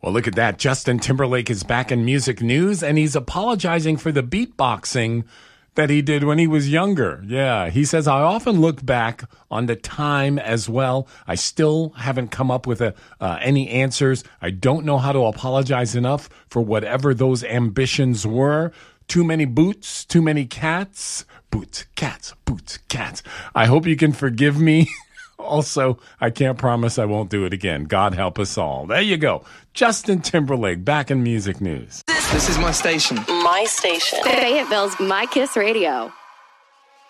Well, look at that. Justin Timberlake is back in music news, and he's apologizing for the beatboxing that he did when he was younger. Yeah, he says, I often look back on the time as well. I still haven't come up with any answers. I don't know how to apologize enough for whatever those ambitions were. Too many boots, too many cats. Boots, cats, boots, cats. I hope you can forgive me. Also, I can't promise I won't do it again. God help us all. There you go. Justin Timberlake, back in music news. This is my station. My station. Fayetteville's My Kiss Radio.